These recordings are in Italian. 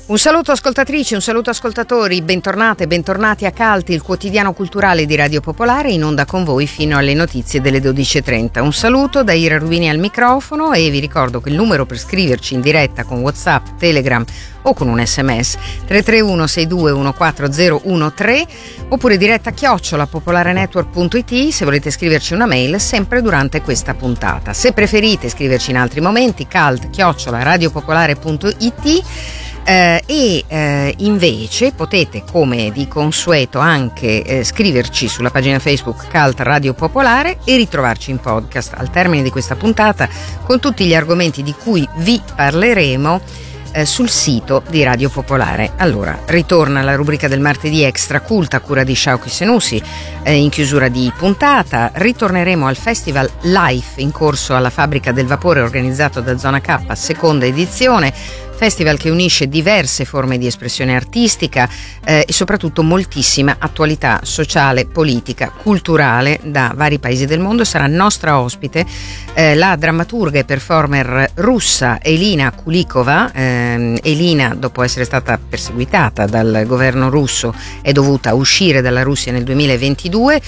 Un saluto ascoltatrici, un saluto ascoltatori, bentornate e bentornati a Calti, il quotidiano culturale di Radio Popolare, in onda con voi fino alle notizie delle 12.30. Un saluto da Ira Rubini al microfono e vi ricordo che il numero per scriverci in diretta con WhatsApp, Telegram o con un SMS 331 62 14013 oppure diretta @popolarenetwork.it se volete scriverci una mail sempre durante questa puntata. Se preferite scriverci in altri momenti, calt@radiopopolare.it. Invece potete, come di consueto, anche scriverci sulla pagina Facebook Calt Radio Popolare e ritrovarci in podcast al termine di questa puntata con tutti gli argomenti di cui vi parleremo sul sito di Radio Popolare. Allora, ritorna la rubrica del martedì extra culta a cura di Shauki Senussi in chiusura di puntata. Ritorneremo al Festival Life in corso alla Fabbrica del Vapore organizzato da Zona K, seconda edizione. Festival che unisce diverse forme di espressione artistica e soprattutto moltissima attualità sociale, politica, culturale da vari paesi del mondo. Sarà nostra ospite la drammaturga e performer russa Elina Kulikova. Elina, dopo essere stata perseguitata dal governo russo, è dovuta uscire dalla Russia nel 2022.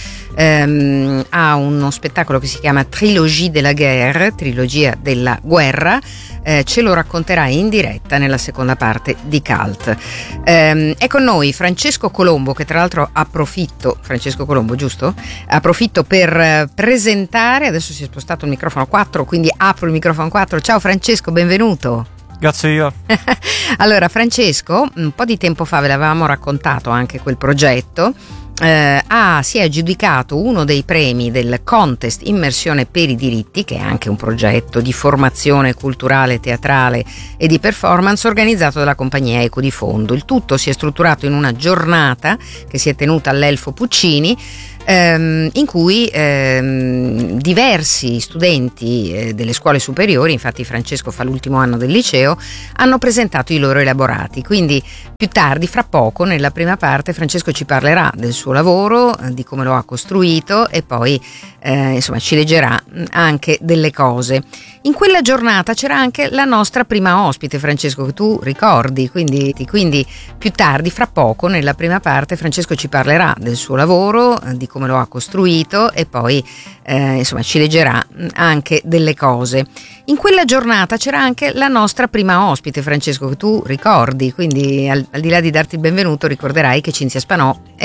Ha uno spettacolo che si chiama Trilogie de la Guerre, trilogia della guerra. Ce lo racconterà in diretta nella seconda parte di Calt. È con noi Francesco Colombo, che tra l'altro Francesco Colombo, giusto? Approfitto per presentare, adesso si è spostato il microfono 4, quindi apro il microfono 4. Ciao Francesco, benvenuto. Grazie io. Allora Francesco, un po' di tempo fa ve l'avevamo raccontato anche quel progetto. Si è aggiudicato uno dei premi del Contest Immersione per i diritti, che è anche un progetto di formazione culturale, teatrale e di performance organizzato dalla compagnia Eco di Fondo. Il tutto si è strutturato in una giornata che si è tenuta all'Elfo Puccini, in cui diversi studenti delle scuole superiori, infatti Francesco fa l'ultimo anno del liceo, hanno presentato i loro elaborati. Quindi più tardi, fra poco, nella prima parte, Francesco ci parlerà del suo lavoro, di come lo ha costruito e poi ci leggerà anche delle cose. In quella giornata c'era anche la nostra prima ospite, Francesco, che tu ricordi, quindi più tardi, fra poco, nella prima parte, Francesco ci parlerà del suo lavoro, di come lo ha costruito e poi ci leggerà anche delle cose. In quella giornata c'era anche la nostra prima ospite, Francesco, che tu ricordi, quindi al di là di darti il benvenuto ricorderai che Cinzia Spanò